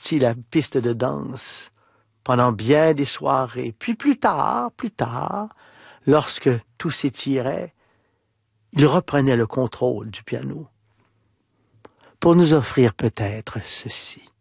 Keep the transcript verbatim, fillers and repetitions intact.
investi la piste de danse pendant bien des soirées. Puis plus tard, plus tard, lorsque tout s'étirait, il reprenait le contrôle du piano pour nous offrir peut-être ceci.